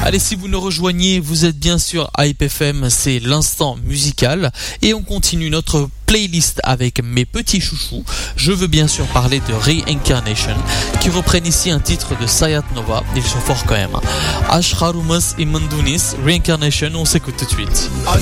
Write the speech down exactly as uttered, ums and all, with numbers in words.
Allez, si vous nous rejoignez, vous êtes bien sûr à Hype F M, c'est l'instant musical et on continue notre playlist avec mes petits chouchous. Je veux bien sûr parler de Reincarnation qui reprennent ici un titre de Sayat Nova. Ils sont forts quand même. Ashkharumas Imandunis, Reincarnation, on s'écoute tout de suite.